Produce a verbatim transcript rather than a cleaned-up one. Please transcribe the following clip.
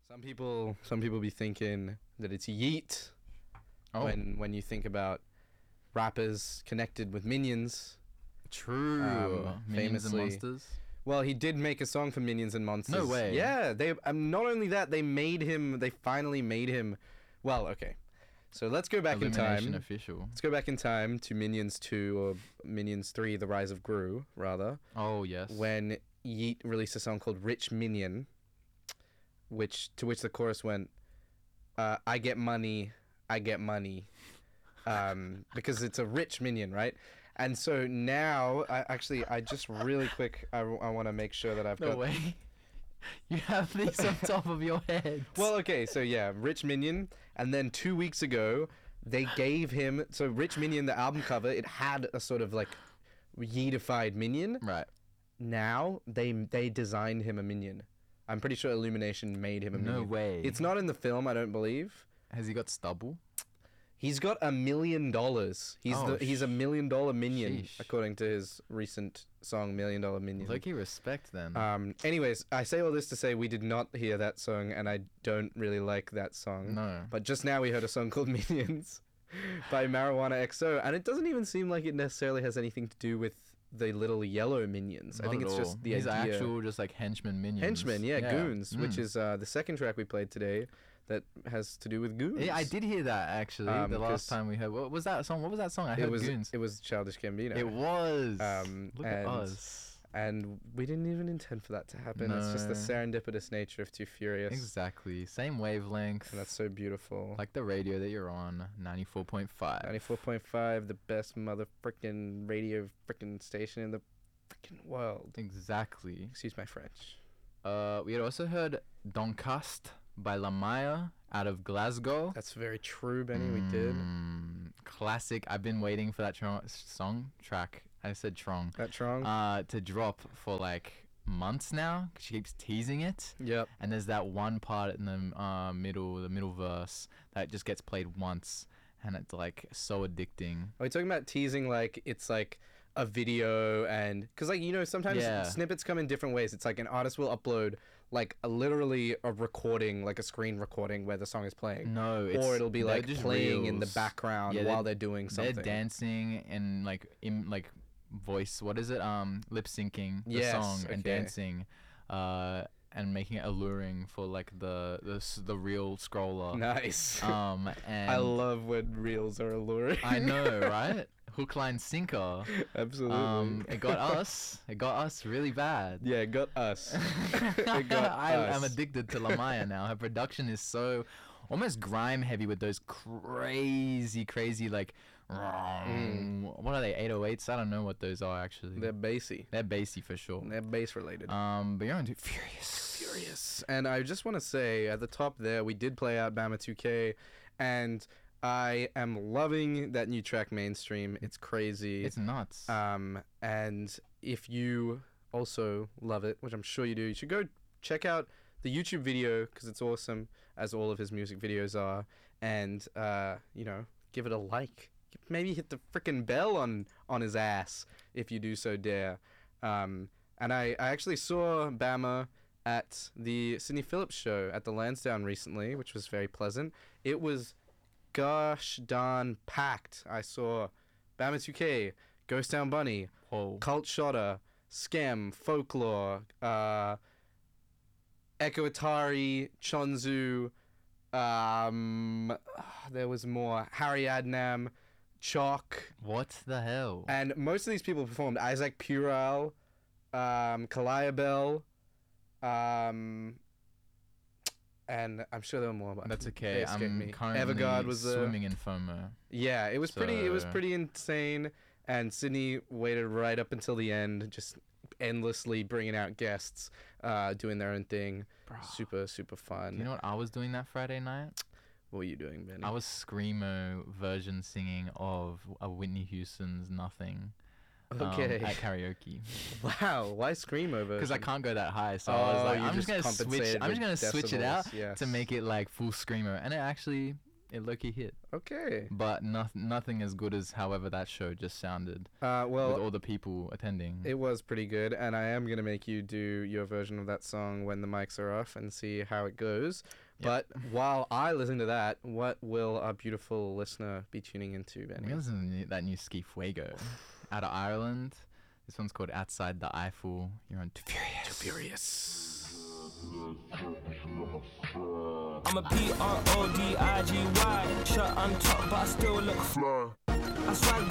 Some people, some people be thinking that it's Yeet Oh, when when you think about rappers connected with Minions. true. um, Minions famously- and Monsters. Well, he did make a song for Minions and Monsters. No way. Yeah, they um, not only that, they made him. They finally made him. Well, okay. So let's go back in Illumination time. official. Let's go back in time to Minions two or Minions three: The Rise of Gru, rather. Oh yes. When Yeet released a song called "Rich Minion," which to which the chorus went, uh, "I get money, I get money," um, because it's a rich minion, right? And so now, I actually, I just really quick, I, I want to make sure that I've no got. way. You have these on top of your head. Well, okay, so yeah, Rich Minion, and then two weeks ago, they gave him so Rich Minion, the album cover, it had a sort of like Yeetified minion. right. Now they they designed him a minion. I'm pretty sure Illumination made him a No minion. way. It's not in the film, I don't believe. Has he got stubble? He's got a million dollars. He's Oh, the he's a million dollar minion, sheesh. according to his recent song Million Dollar Minion. Low-key respect then. Um. Anyways, I say all this to say we did not hear that song, and I don't really like that song. No. But just now we heard a song called Minions by Marijuana X O, and it doesn't even seem like it necessarily has anything to do with the little yellow minions. I Not think at it's all. just the He's idea. actual just like henchman minions. Henchmen, yeah, Goons, which Mm. is uh, the second track we played today that has to do with Goons. Yeah, I did hear that actually. Um, the 'cause last time we heard, what was that song? What was that song? I It heard was Goons. it was Childish Gambino. It was. Um, Look at and- us. And we didn't even intend for that to happen. It's just the No. serendipitous nature of Too Furious. Exactly. Same wavelength. And that's so beautiful. like the radio that you're on, ninety-four point five. ninety-four point five, the best mother frickin' radio frickin' station in the frickin' world. Exactly. Excuse my French. Uh, we had also heard Doncaster by Lamaya out of Glasgow. That's very true, Benny. We did. Mm, classic. I've been waiting for that tro- song track. I said trong. That wrong? Uh, to drop for like months now. She keeps teasing it. Yep. And there's that one part in the uh, middle, the middle verse that just gets played once, and it's like so addicting. Are we talking about teasing like it's like a video and because like you know sometimes Yeah. snippets come in different ways. It's like an artist will upload like a, literally a recording, like a screen recording where the song is playing. No, it's, or it'll be they're like just playing in the reels. background Yeah, while they're- they're doing something. They're dancing and like in like voice. What is it? Um, lip syncing the Yes, song and okay. dancing, uh, and making it alluring for like the the s- the real scroller. Nice. Um, and I love when reels are alluring. I know, right? Hook, line, sinker. Absolutely. Um, it got us. It got us really bad. yeah, it got us. it got I us. am addicted to Lamaya now. Her production is so almost grime heavy with those crazy, crazy like. What are they? eight oh eights? I don't know what those are actually. They're bassy. They're bassy for sure. They're bass related. Um, but you're into Furious. Furious. And I just want to say at the top there, we did play out Bama two K, and I am loving that new track, Mainstream. It's crazy. It's nuts. Um, and if you also love it, which I'm sure you do, you should go check out the YouTube video because it's awesome, as all of his music videos are. And uh, you know, give it a like. Maybe hit the frickin' bell on on his ass if you do so dare. Um, and I, I actually saw Bama at the Sydney Phillips show at the Lansdowne recently, which was very pleasant. It was gosh darn packed. I saw Bama two K, Ghost Town Bunny, Whoa. Cult Shotter, Scam, Folklore, uh, Echo Atari, Chonzu, um, there was more, Harry Adnam, Chalk, What the hell? and most of these people performed. Isaac Pural, um, Kalaya Bell, um, and I'm sure there were more. But That's they okay. escaped I'm me. currently Everguard was there. swimming in FOMO. Yeah, it was pretty. It was So- pretty insane. And Sydney waited right up until the end, just endlessly bringing out guests, uh, doing their own thing. Bro. Super, super fun. Do you know what I was doing that Friday night? What were you doing, Benny? I was screamo version singing of uh, Whitney Houston's "Nothing" um, Okay. at karaoke Wow, why scream over? because I can't go that high. So Oh, I was like, you I'm just just gonna switch. compensated I'm just with gonna switch it out decibels, yes. to make it like full screamo, and it actually it low-key hit. Okay. But nothing, nothing as good as however that show just sounded Uh, with well, all the people attending. it was pretty good, and I am gonna make you do your version of that song when the mics are off and see how it goes. Yep. But while I listen to that, what will our beautiful listener be tuning into, Benny? We listen to that new Ski Fuego out of Ireland. This one's called Outside the Eiffel. You're on Too Furious. Too Furious. I'm a P R O D I G Y. Shirt on top, but I still look fly. I swag